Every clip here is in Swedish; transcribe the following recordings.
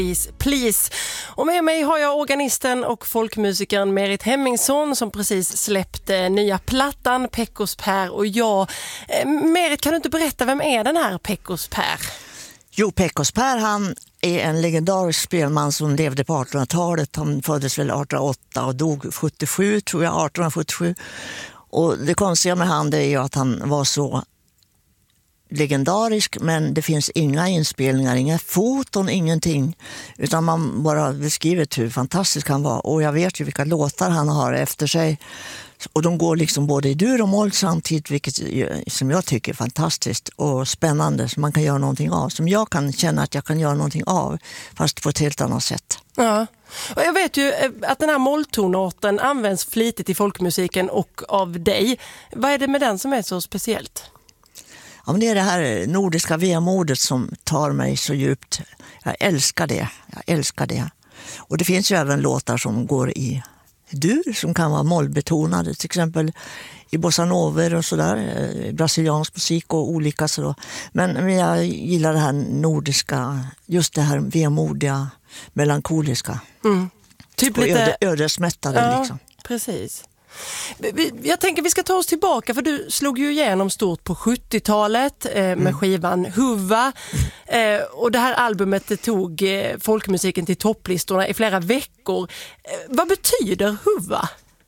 Please. Och med mig har jag organisten och folkmusikern Merit Hemmingsson som precis släppte nya plattan Pekkos Per och jag. Merit, kan du inte berätta, vem är den här Pekkos Per? Jo, Pekkos Per, han är en legendarisk spelman som levde på 1800-talet. Han föddes väl 1808 och dog 77, tror jag, 1877. Och det konstiga med han är ju att han var så legendarisk, men det finns inga inspelningar, inga foton, ingenting, utan man bara beskrivit hur fantastisk han var. Och jag vet ju vilka låtar han har efter sig, och de går liksom både i dur och moll samtidigt, vilket som jag tycker är fantastiskt och spännande, som man kan göra någonting av, som jag kan känna att jag kan göra någonting av, fast på ett helt annat sätt. Ja. Och jag vet ju att den här molltonarten används flitigt i folkmusiken och av dig. Vad är det med den som är så speciellt? Ja, men det är det här nordiska vemodet som tar mig så djupt. Jag älskar det. Och det finns ju även låtar som går i dur, som kan vara mollbetonade. Till exempel i bossa nover och sådär. Brasiliansk musik och olika så. Men jag gillar det här nordiska, just det här vemodiga, melankoliska. Typ och lite ödesmättade, ja, liksom. Precis. Jag tänker vi ska ta oss tillbaka, för du slog ju igenom stort på 70-talet med skivan Huva, och det här albumet det tog folkmusiken till topplistorna i flera veckor. Vad betyder Huva?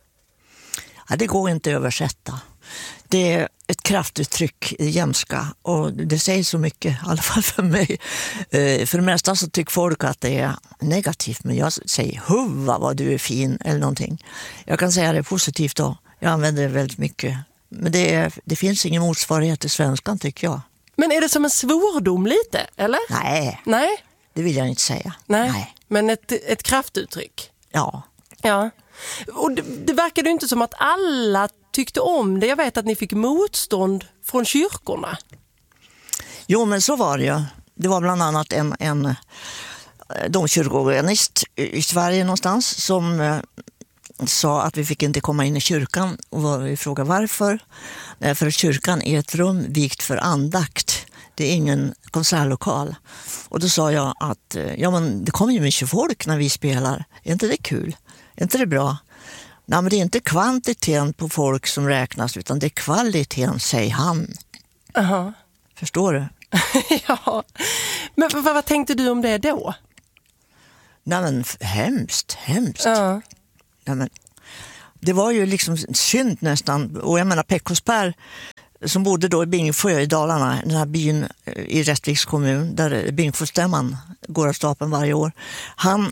Ja, det går inte att översätta. Det är ett kraftuttryck i jämska, och det säger så mycket, i alla fall för mig. För det mesta så tycker folk att det är negativt, men jag säger huva vad du är fin eller någonting. Jag kan säga det positivt då. Jag använder det väldigt mycket. Men det finns ingen motsvarighet i svenskan, tycker jag. Men är det som en svordom lite, eller? Nej, det vill jag inte säga. Nej. Men ett kraftuttryck? Ja. Och det verkade inte som att alla tyckte om det. Jag vet att ni fick motstånd från kyrkorna. Jo, men så var det ju. Det var bland annat en domkyrkoorganist i Sverige någonstans som sa att vi fick inte komma in i kyrkan, och vi frågade varför. För att kyrkan är ett rum vikt för andakt. Det är ingen konsertlokal. Och då sa jag att men det kommer ju mycket folk när vi spelar. Är inte det kul? Är inte det bra? Nej, men det är inte kvantiteten på folk som räknas, utan det är kvaliteten, säger han. Uh-huh. Förstår du? Ja. Men vad tänkte du om det då? Nej, men hemskt. Uh-huh. Nej, men det var ju liksom synd nästan. Och jag menar, Pekkos Per, som bodde då i Bingsjö i Dalarna, den här byn i Rättviks kommun, där Bingsjöstämman går av stapeln varje år. Han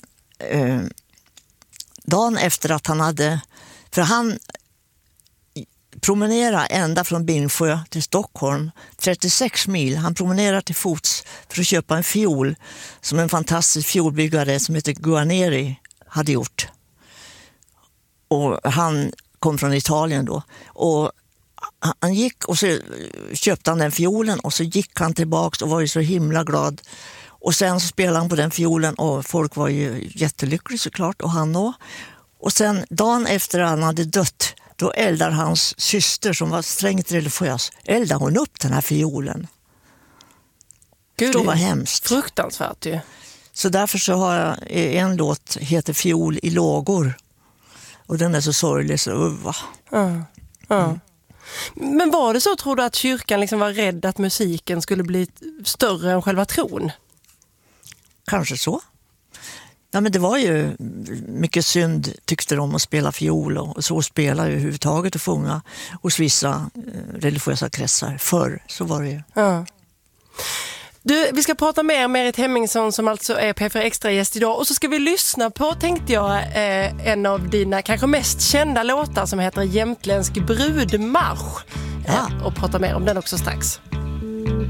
dagen efter att han promenerade ända från Bingsjö till Stockholm, 36 mil. Han promenerade till fots för att köpa en fiol som en fantastisk fiolbyggare som heter Guarneri hade gjort. Och han kom från Italien då. Och han gick och så köpte han den fiolen, och så gick han tillbaks och var ju så himla glad. Och sen så spelade han på den fiolen, och folk var ju jättelyckliga såklart, och han då. Och sen dagen efter han hade dött, då eldar hans syster, som var strängt religiös, eldar hon upp den här fiolen. Gud, det var hemskt. Fruktansvärt ju. Så därför så har jag en låt, heter Fiol i lågor. Och den är så sorglig så Men var det så, tror du, att kyrkan liksom var rädd att musiken skulle bli större än själva tron? Kanske så. Ja, men det var ju mycket synd, tyckte de, att spela fiol, och så spela överhuvudtaget och sjunga hos vissa religiösa kretsar. Förr så var det ju. Ja. Du, vi ska prata mer om Merit Hemmingsson, som alltså är P4 Extra-gäst idag. Och så ska vi lyssna på, tänkte jag, en av dina kanske mest kända låtar som heter Jämtländsk brudmarsch. Och prata mer om den också strax.